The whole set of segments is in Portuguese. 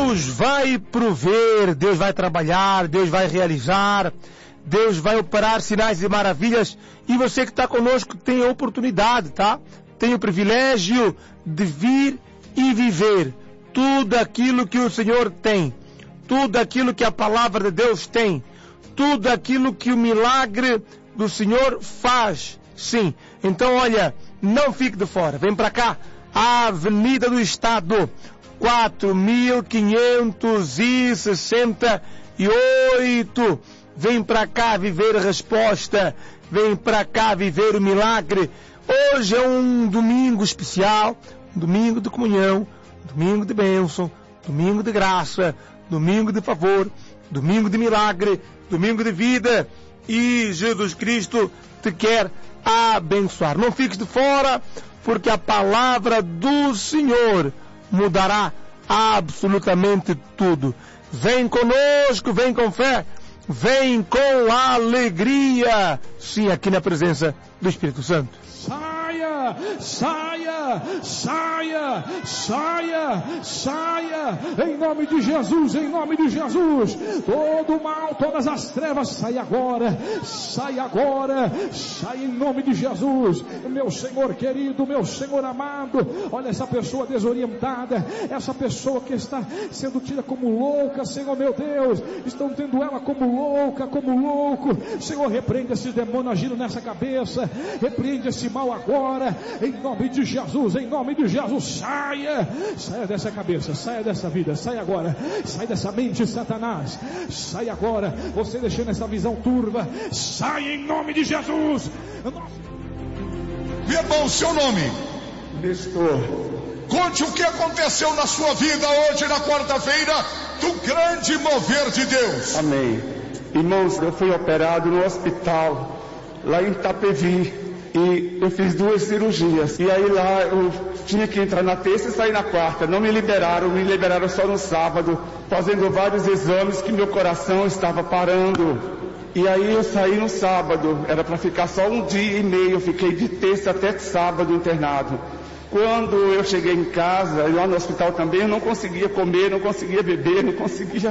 Deus vai prover, Deus vai trabalhar, Deus vai realizar, Deus vai operar sinais e maravilhas, e você que está conosco tem a oportunidade, tá? Tem o privilégio de vir e viver tudo aquilo que o Senhor tem, tudo aquilo que a palavra de Deus tem, tudo aquilo que o milagre do Senhor faz. Sim, então olha, não fique de fora, vem para cá, a Avenida do Estado, 4568, vem para cá viver a resposta, vem para cá viver o milagre. Hoje é um domingo especial, um domingo de comunhão, domingo de bênção, domingo de graça, domingo de favor, domingo de milagre, domingo de vida, e Jesus Cristo te quer abençoar. Não fiques de fora, porque a palavra do Senhor mudará absolutamente tudo. Vem conosco, vem com fé, vem com alegria, sim, aqui na presença do Espírito Santo. Saia, saia, saia, saia, saia, em nome de Jesus, em nome de Jesus. Todo o mal, todas as trevas, sai agora, sai em nome de Jesus. Meu Senhor querido, meu Senhor amado, olha essa pessoa desorientada, essa pessoa que está sendo tida como louca, Senhor meu Deus, estão tendo ela como louca, como louco. Senhor, repreende esses demônios agindo nessa cabeça, repreende esse mal agora, em nome de Jesus, em nome de Jesus. Saia dessa cabeça, saia dessa vida, saia agora, sai dessa mente, Satanás, sai agora, você deixando essa visão turva, sai em nome de Jesus. Meu irmão, seu nome? Nestor. Conte o que aconteceu na sua vida hoje, na quarta-feira, do grande mover de Deus. Amém. Irmãos, eu fui operado no hospital, lá em Itapevi, e eu fiz 2 cirurgias, e aí lá eu tinha que entrar na terça e sair na quarta. Não me liberaram só no sábado, fazendo vários exames que meu coração estava parando. E aí eu saí no sábado, era para ficar só 1 dia e meio, eu fiquei de terça até sábado internado. Quando eu cheguei em casa, lá no hospital também, eu não conseguia comer, não conseguia beber, não conseguia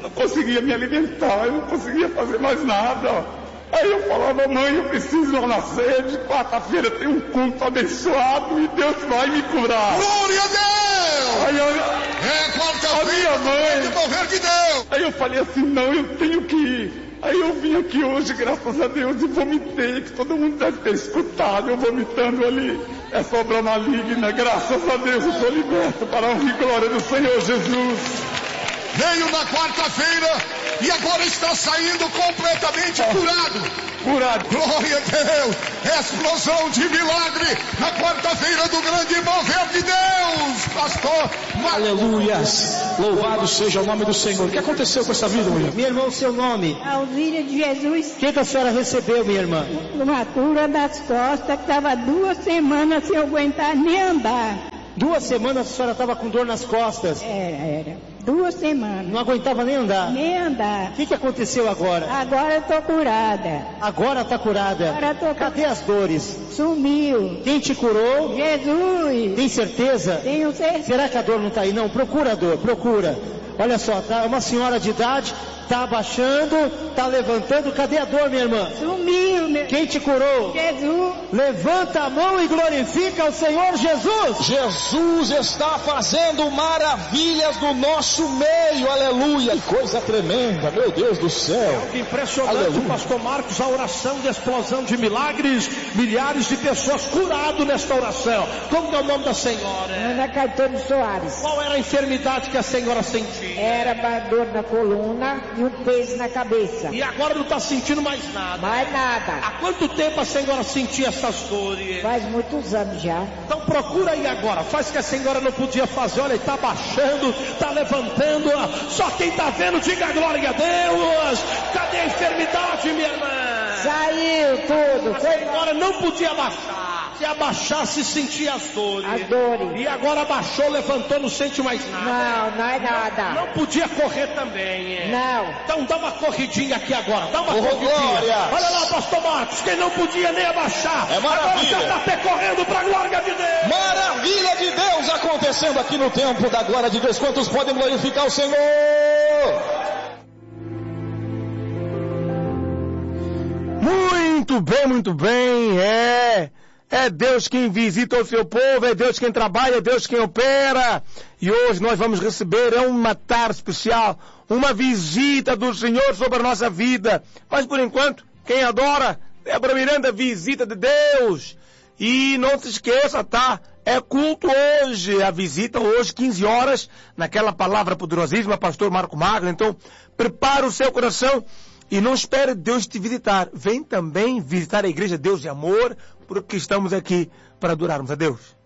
me alimentar, eu não conseguia fazer mais nada. Aí eu falava, mãe, eu preciso ir na sede, quarta-feira tem um culto abençoado e Deus vai me curar. Glória a Deus! Aí é quarta-feira, mãe, do mover de Deus. Aí eu falei assim, não, eu tenho que ir. Aí eu vim aqui hoje, graças a Deus, e vomitei, que todo mundo deve ter escutado, eu vomitando ali. É obra maligna, graças a Deus eu sou liberto para a honra e glória do Senhor Jesus. Veio na quarta-feira e agora está saindo completamente curado. Glória a Deus. Explosão de milagre na quarta-feira do grande mover de Deus, pastor. Aleluias. Louvado seja o nome do Senhor. O que aconteceu com essa vida, mulher? Minha irmã, o seu nome? Alzira de Jesus. O que a senhora recebeu, minha irmã? Fratura das costas, que estava 2 semanas sem aguentar nem andar. 2 semanas a senhora estava com dor nas costas? Era. 2 semanas. Não aguentava nem andar? Nem andar. O que aconteceu agora? Agora eu estou curada. Agora está curada? Agora estou. Cadê as dores? Sumiu. Quem te curou? Jesus. Tem certeza? Tenho certeza. Será que a dor não está aí? Não, procura a dor, procura. Olha só, tá uma senhora de idade, tá abaixando, tá levantando. Cadê a dor, minha irmã? Sumiu, meu. Quem te curou? Jesus. Levanta a mão e glorifica o Senhor Jesus. Jesus está fazendo maravilhas no nosso meio, aleluia. Que coisa tremenda, meu Deus do céu. É impressionante, aleluia. Pastor Marcos, a oração de explosão de milagres, milhares de pessoas curado nesta oração. Como é o nome da senhora? Ana Caetano Soares. Qual era a enfermidade que a senhora sentia? Era dor na coluna e um peso na cabeça. E agora não está sentindo mais nada? Mais nada. Há quanto tempo a senhora sentia essas dores? Faz muitos anos já. Então procura aí agora, faz o que a senhora não podia fazer. Olha, está baixando, está levantando. Só quem está vendo, diga glória a Deus. Cadê a enfermidade, minha irmã? Saiu tudo. A senhora não podia baixar. Se abaixasse, sentia as dores. As dores. E agora abaixou, levantou, não sente mais nada. Não é nada. Não podia correr também. Não. Então dá uma corridinha aqui agora. Dá uma corridinha. Glória. Olha lá, pastor Marcos, quem não podia nem abaixar. É maravilha. Agora já está percorrendo para a glória de Deus. Maravilha de Deus acontecendo aqui no templo da glória de Deus. Quantos podem glorificar o Senhor? Muito bem, é Deus quem visita o seu povo, é Deus quem trabalha, é Deus quem opera. E hoje nós vamos receber uma tarde especial, uma visita do Senhor sobre a nossa vida. Mas por enquanto, quem adora, Débora Miranda, visita de Deus. E não se esqueça, tá? É culto hoje, a visita hoje, 15 horas, naquela palavra poderosíssima, pastor Marco Magno. Então, prepara o seu coração. E não espere Deus te visitar. Vem também visitar a Igreja Deus de Amor, porque estamos aqui para adorarmos a Deus.